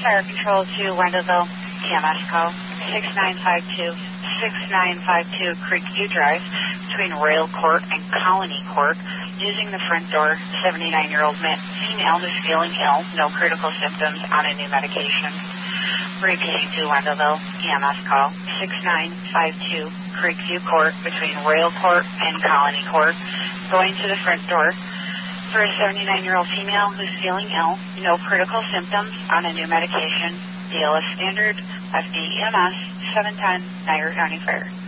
Fire Control to Wendellville, EMS call 6952 Creekview Drive between Royal Court and Colony Court. Using the front door, 79-year-old female who's feeling ill, no critical symptoms, on a new medication. Repeating to Wendellville, EMS call 6952 Creekview Court between Royal Court and Colony Court. Going to the front door for a 79-year-old female who's feeling ill, no critical symptoms, on a new medication. DLS Standard, FDEMS, 710, Niagara County Fire.